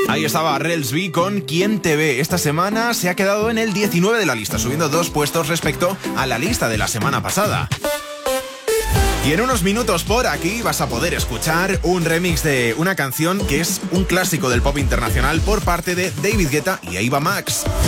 Ahí estaba Rels B con ¿Quién te ve? Esta semana se ha quedado en el 19 de la lista, subiendo 2 puestos respecto a la lista de la semana pasada. Y en unos minutos por aquí vas a poder escuchar un remix de una canción que es un clásico del pop internacional por parte de David Guetta y Ava Max.